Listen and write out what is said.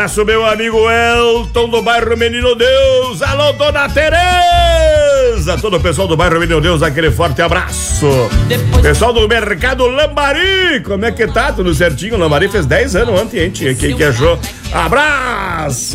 abraço, meu amigo Elton do bairro Menino Deus. Alô, dona Tereza. Todo o pessoal do bairro Menino Deus, aquele forte abraço. Pessoal do Mercado Lambari, como é que tá? Tudo certinho? O Lambari fez 10 anos ontem, hein? Quem que achou? Abraço!